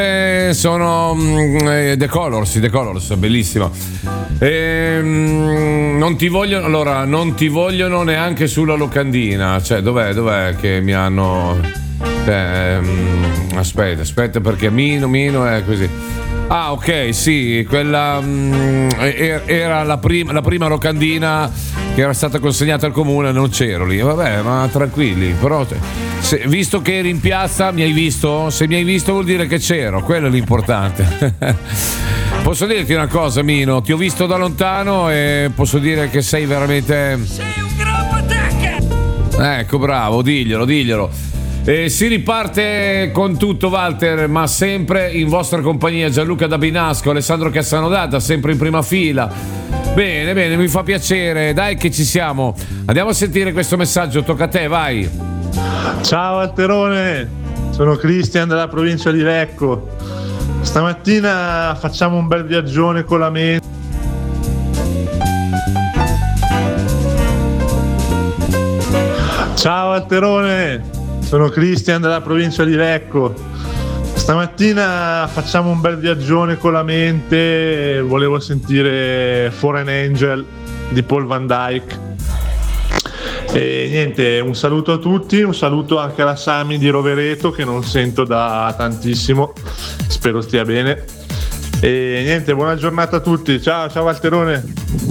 Sono The Colors, bellissimo. Non ti vogliono neanche sulla locandina. Cioè, dov'è che mi hanno. Aspetta, perché Mino è così. Ah, ok, sì, quella era la prima locandina che era stata consegnata al comune, non c'ero lì. Vabbè, ma tranquilli, però visto che eri in piazza, mi hai visto? Se mi hai visto vuol dire che c'ero, quello è l'importante. Posso dirti una cosa, Mino? Ti ho visto da lontano e posso dire che sei veramente... Sei un gran patacca! Ecco, bravo, diglielo. Si riparte con tutto, Walter, ma sempre in vostra compagnia. Gianluca da Binasco, Alessandro Cassanodata, sempre in prima fila. Bene, mi fa piacere. Dai che ci siamo. Andiamo a sentire questo messaggio, tocca a te, vai. Ciao Alterone, sono Cristian dalla provincia di Lecco. Stamattina facciamo un bel viaggione con la mente. Ciao Alterone, sono Cristian dalla provincia di Lecco. Stamattina facciamo un bel viaggione con la mente. Volevo sentire Foreign Angel di Paul Van Dyke. E niente, un saluto a tutti, un saluto anche alla Sami di Rovereto che non sento da tantissimo, spero stia bene. E niente, buona giornata a tutti. Ciao Valterone.